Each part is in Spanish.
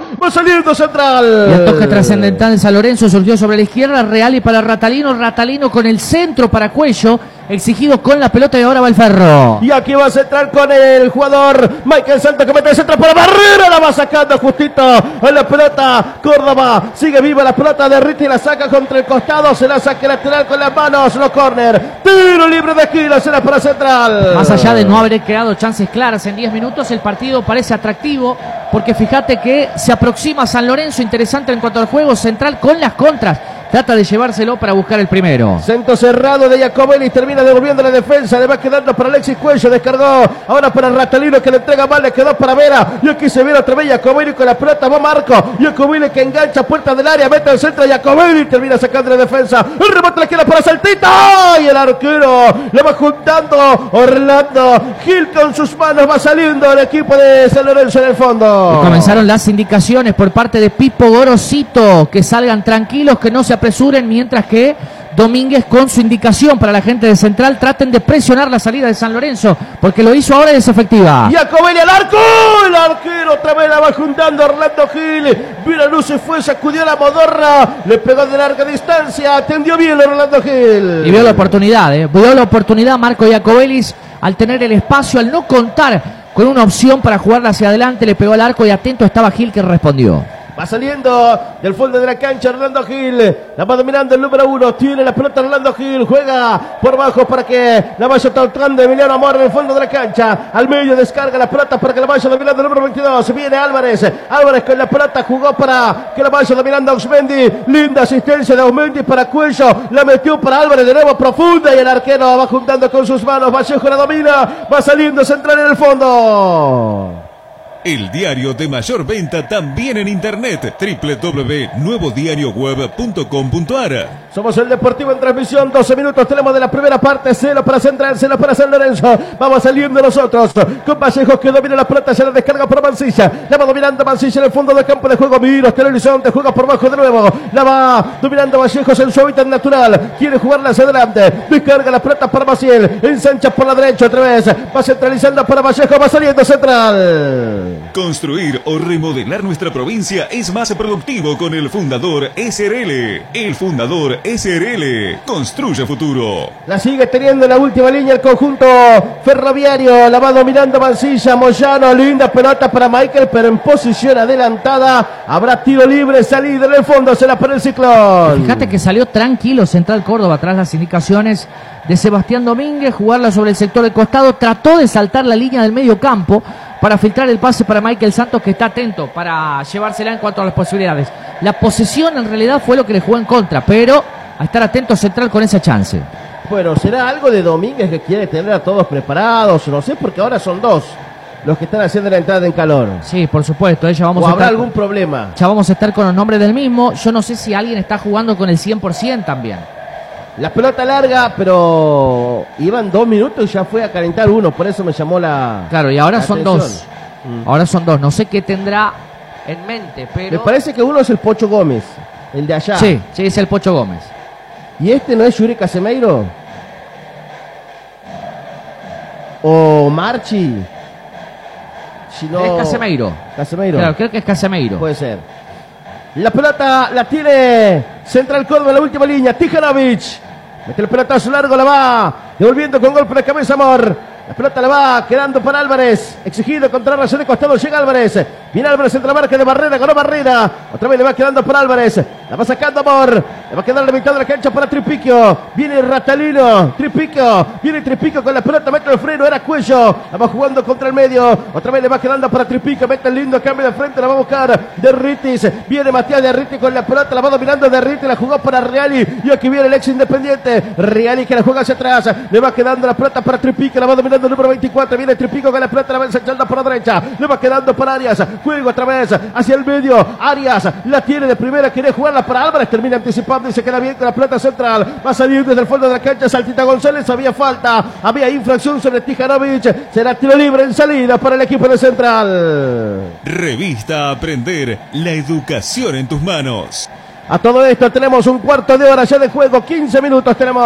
va saliendo Central. Y el toque trascendental de San Lorenzo surgió sobre la izquierda, Reali para Ratalino con el centro para Cuello, exigido con la pelota y ahora va el Ferro. Y aquí va Central con el jugador Michael Santos que mete el centro por la barrera, la va sacando justito en la pelota. Córdoba sigue viva la pelota de Ritti, la saca contra el costado, se la saca lateral con las manos, los córner. Tiro libre de esquina, será para Central. Más allá de no haber creado chances claras en 10 minutos, el partido parece atractivo porque fíjate que se aproxima a San Lorenzo, interesante en cuanto al juego. Central con las contras trata de llevárselo para buscar el primero. Centro cerrado de Jacobelli, termina devolviendo la defensa, le va quedando para Alexis Cuello, descargó ahora para Ratalino que le entrega mal, le quedó para Vera, y aquí se viene otra vez Jacobelli con la pelota, va Marco, Jacobelli que engancha puerta del área, mete al centro, Jacobelli termina sacando la defensa, el rebote le queda para Saltito, y el arquero le va juntando Orlando Gil con sus manos, va saliendo el equipo de San Lorenzo en el fondo. Y comenzaron las indicaciones por parte de Pipo Gorosito, que salgan tranquilos, que no se apresuren, mientras que Domínguez con su indicación para la gente de Central, traten de presionar la salida de San Lorenzo, porque lo hizo ahora y es efectiva. Jacobelli al arco, el arquero otra vez la va juntando Orlando Gil, mira, no se fue, sacudió la modorra, le pegó de larga distancia, atendió bien Orlando Gil. Y vio la oportunidad Marco Jacobelli al tener el espacio, al no contar con una opción para jugarla hacia adelante, le pegó al arco y atento estaba Gil que respondió. Va saliendo del fondo de la cancha Orlando Gil, la va dominando el número 1, tiene la pelota Orlando Gil, juega por abajo para que la vaya tocando Emiliano Amor en el fondo de la cancha, al medio descarga la pelota para que la vaya dominando el número 22, viene Álvarez con la pelota, jugó para que la vaya dominando Ausmendi, linda asistencia de Ausmendi para Cuello, la metió para Álvarez de nuevo profunda y el arquero va juntando con sus manos, Vallejo la domina, va saliendo Central en el fondo. El diario de mayor venta también en internet, www.nuevodiarioweb.com.ar. Somos el Deportivo en transmisión, 12 minutos tenemos de la primera parte, 0 para Central, 0 para San Lorenzo. Vamos saliendo nosotros con Vallejos que domina la pelota, se la descarga por Mancilla, la va dominando Mancilla en el fondo del campo de juego, mira hasta el horizonte, juega por abajo de nuevo, la va dominando Vallejos en su hábitat natural, quiere jugarla hacia adelante, descarga la pelota para Maciel, ensancha por la derecha otra vez, va centralizando para Vallejos, va saliendo Central. Construir o remodelar nuestra provincia es más productivo con el Fundador SRL. El Fundador SRL construye futuro. La sigue teniendo en la última línea el conjunto ferroviario. La va dominando Mancilla, Moyano. Linda pelota para Michael, pero en posición adelantada. Habrá tiro libre, salida en el fondo. Se la pone el Ciclón. Fíjate que salió tranquilo Central Córdoba tras las indicaciones de Sebastián Domínguez. Jugarla sobre el sector del costado. Trató de saltar la línea del medio campo para filtrar el pase para Michael Santos, que está atento para llevársela en cuanto a las posibilidades. La posesión en realidad fue lo que le jugó en contra, pero a estar atento Central con esa chance. Bueno, ¿será algo de Domínguez que quiere tener a todos preparados? No sé, porque ahora son dos los que están haciendo la entrada en calor. Sí, por supuesto. ¿O habrá algún problema? Ya vamos a estar con los nombres del mismo. Yo no sé si alguien está jugando con el 100% también. La pelota larga, pero iban 2 minutos y ya fue a calentar uno, por eso me llamó la Claro, y ahora son atención. dos. Ahora son dos. No sé qué tendrá en mente, pero... Me parece que uno es el Pocho Gómez, el de allá. Sí, es el Pocho Gómez. ¿Y este no es Yuri Casemeiro? ¿O Marchi? Si no... Es Casemeiro. Casemeiro. Claro, creo que es Casemeiro. Puede ser. La pelota la tiene Central Córdoba en la última línea. Tijanovic. Mete el pelotazo largo, la va devolviendo con golpe de cabeza Amor. La pelota la va quedando para Álvarez. Exigido contra Rayo de costado. Llega Álvarez. Viene Álvarez entre la marca de Barrera. Ganó Barrera. Otra vez le va quedando para Álvarez. La va sacando Amor. Le va a quedar a la mitad de la cancha para Tripiquio. Viene Ratalino. Tripiquio. Viene Tripiquio con la pelota. Mete el freno. Era Cuello. La va jugando contra el medio. Otra vez le va quedando para Tripiquio. Mete el lindo cambio de frente. La va a buscar Derritis. Viene Matías Derritis con la pelota. La va dominando Derritis. La jugó para Reali. Y aquí viene el ex Independiente. Reali que la juega hacia atrás. Le va quedando la pelota para Tripiquio. La va dominando el número 24, viene Tripico con la pelota, la va ensanchando por la derecha, le va quedando para Arias, juego otra vez hacia el medio, Arias la tiene de primera, quiere jugarla para Álvarez, termina anticipando y se queda bien con la pelota central, va a salir desde el fondo de la cancha, Saltita González, había falta, había infracción sobre Tijanovic, será tiro libre en salida para el equipo de Central. Revista Aprender, la educación en tus manos. A todo esto tenemos un cuarto de hora ya de juego, 15 minutos tenemos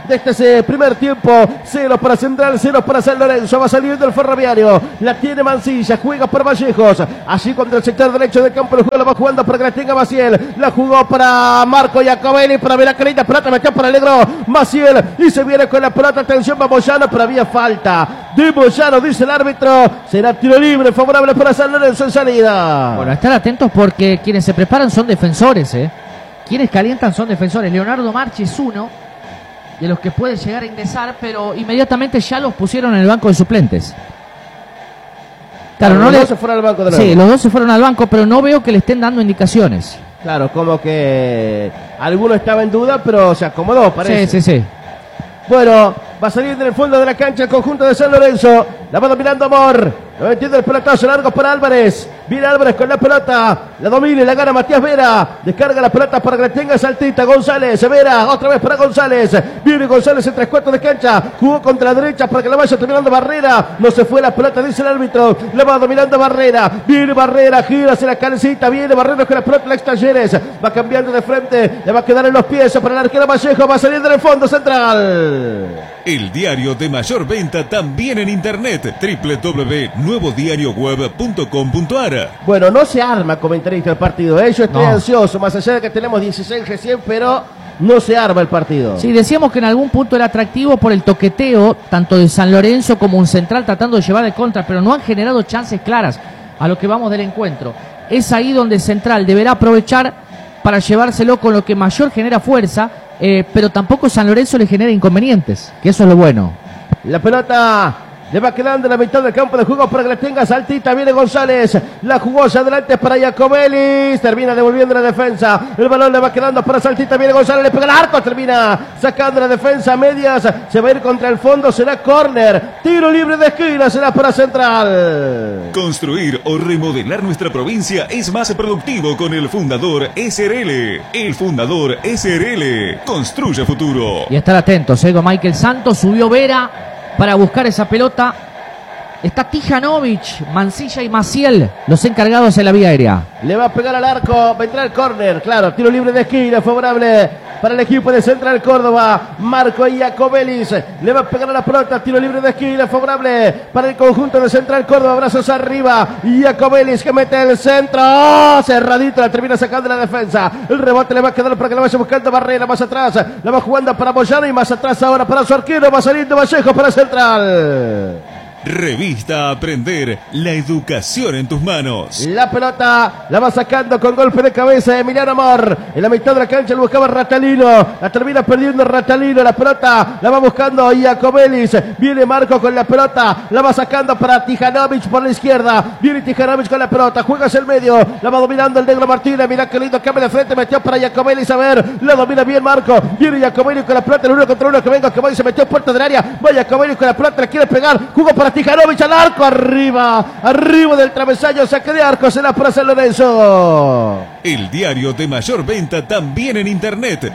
de este primer tiempo. 0 para Central, 0 para San Lorenzo. Va saliendo el Ferroviario. La tiene Mancilla, juega para Vallejos. Allí contra el sector derecho del campo de juego. La va jugando para que la tenga Maciel. La jugó para Marco Iacobelli. Para ver la carita. Pelota metió para Alegro. Maciel. Y se viene con la pelota. Atención, va Moyano. Pero había falta de Moyano, dice el árbitro. Será tiro libre favorable para San Lorenzo en salida. Bueno, estar atentos porque quienes se preparan son defensores, Quienes calientan son defensores. Leonardo Marchi es uno de los que puede llegar a ingresar, pero inmediatamente ya los pusieron en el banco de suplentes. Claro, los dos se fueron al banco de nuevo. Sí, los dos se fueron al banco, pero no veo que le estén dando indicaciones. Claro, como que alguno estaba en duda, pero se acomodó, parece. Sí. Bueno, va a salir del fondo de la cancha el conjunto de San Lorenzo. La va dominando Amor. No entiende el pelotazo largo para Álvarez. Viene Álvarez con la pelota. La domina y la gana Matías Vera. Descarga la pelota para que la tenga Saltita. González. Vera. Otra vez para González. Viene González en 3/4 de cancha. Jugó contra la derecha para que la vaya terminando Barrera. No se fue la pelota, dice el árbitro. La va dominando Barrera. Viene Barrera. Gira hacia la calecita. Viene Barrera con la pelota. La Talleres. Va cambiando de frente. Le va a quedar en los pies para el arquero Vallejo. Va saliendo del fondo central. El diario de mayor venta también en internet. www.nuevodiarioweb.com.ar. Bueno, no se arma comentarista el partido. Yo estoy ansioso, más allá de que tenemos 16 recién, pero no se arma el partido. Sí, decíamos que en algún punto era atractivo por el toqueteo, tanto de San Lorenzo como un Central tratando de llevar de contra, pero no han generado chances claras a lo que vamos del encuentro. Es ahí donde Central deberá aprovechar para llevárselo con lo que mayor genera fuerza, pero tampoco San Lorenzo le genera inconvenientes, que eso es lo bueno. La pelota le va quedando en la mitad del campo de juego para que la tenga Saltita. Viene González. La jugó hacia adelante para Iacobelli. Termina devolviendo la defensa. El balón le va quedando para Saltita. Viene González. Le pega el arco. Termina sacando la defensa a medias. Se va a ir contra el fondo. Será córner. Tiro libre de esquina. Será para Central. Construir o remodelar nuestra provincia es más productivo con el Fundador SRL. El Fundador SRL. Construye futuro. Y estar atentos. Con Michael Santos. Subió Vera para buscar esa pelota. Está Tijanovic, Mancilla y Maciel, los encargados en la vía aérea. Le va a pegar al arco, vendrá el córner, claro, tiro libre de esquina, favorable para el equipo de Central Córdoba. Marco Iacobelli le va a pegar a la pelota, tiro libre de esquina, favorable para el conjunto de Central Córdoba. Brazos arriba, Iacobelli que mete el centro, cerradito, la termina sacando la defensa. El rebote le va a quedar para que la vaya buscando Barrera, más atrás, la va jugando para Moyano y más atrás ahora para su arquero, va saliendo Vallejo para Central. Revista Aprender, la educación en tus manos. La pelota la va sacando con golpe de cabeza de Emiliano Amor. En la mitad de la cancha lo buscaba Ratalino. La termina perdiendo Ratalino. La pelota la va buscando Iacobelli. Viene Marco con la pelota. La va sacando para Tijanovic por la izquierda. Viene Tijanovic con la pelota. Juega hacia el medio. La va dominando el negro Martínez. Mira qué lindo cambio de frente. Metió para Iacobelli. A ver. La domina bien Marco. Viene Iacobelli con la pelota. El uno contra uno que venga. Que se metió en puerta del área. Va Iacobelli con la pelota. La quiere pegar. Jugó para Tijanovic al arco, arriba del travesaño, saque de arco, será para San Lorenzo. El diario de mayor venta también en internet,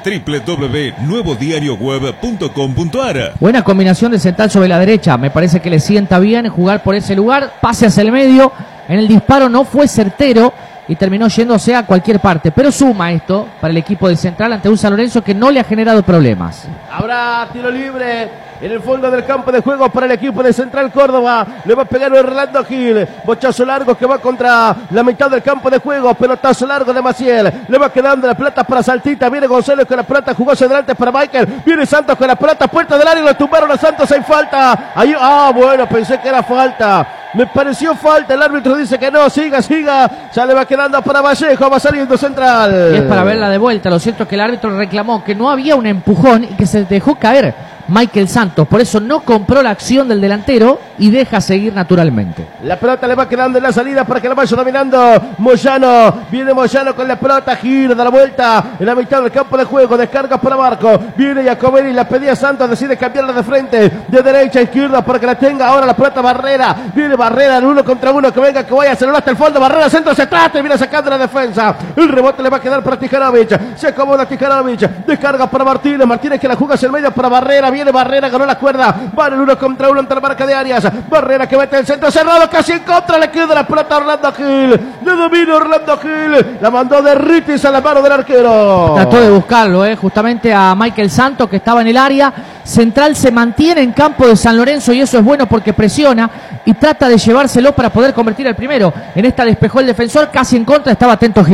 www.nuevodiarioweb.com.ar. Buena combinación de Central sobre la derecha, me parece que le sienta bien jugar por ese lugar, pase hacia el medio, en el disparo no fue certero y terminó yéndose a cualquier parte, pero suma esto para el equipo de Central ante un San Lorenzo que no le ha generado problemas. Habrá tiro libre en el fondo del campo de juego para el equipo de Central Córdoba. Le va a pegar Orlando Gil. Bochazo largo que va contra la mitad del campo de juego. Pelotazo largo de Maciel. Le va quedando la pelota para Saltita. Viene González con la pelota. Jugó hacia adelante para Michael. Viene Santos con la pelota. Puerta del área. Lo tumbaron a Santos. Hay falta. Ahí, bueno, pensé que era falta. Me pareció falta. El árbitro dice que no. Siga. Ya le va quedando para Vallejo. Va saliendo Central. Y es para verla de vuelta. Lo cierto es que el árbitro reclamó que no había un empujón y que se dejó caer Michael Santos, por eso no compró la acción del delantero y deja seguir naturalmente. La pelota le va quedando en la salida para que la vaya dominando Moyano. Viene Moyano con la pelota, gira, da la vuelta en la mitad del campo de juego, descarga para Marco. Viene Iacobelli, la pedía Santos, decide cambiarla de frente, de derecha a izquierda para que la tenga ahora la pelota Barrera. Viene Barrera en 1 contra 1, que venga, que vaya, aceleró hasta el fondo, Barrera, centro, se trata y viene sacando la defensa. El rebote le va a quedar para Tijanovic, se acomoda Tijanovic, descarga para Martínez que la juega hacia el medio para Barrera. Viene Barrera, ganó la cuerda, van el 1 contra 1 ante la marca de Arias. Barrera que mete el centro cerrado, casi en contra, le queda la pelota a Orlando Gil. Le domina Orlando Gil, la mandó de Ritis a la mano del arquero. Trató de buscarlo, justamente a Michael Santos que estaba en el área. Central se mantiene en campo de San Lorenzo y eso es bueno porque presiona y trata de llevárselo para poder convertir el primero. En esta despejó el defensor, casi en contra, estaba atento Gil.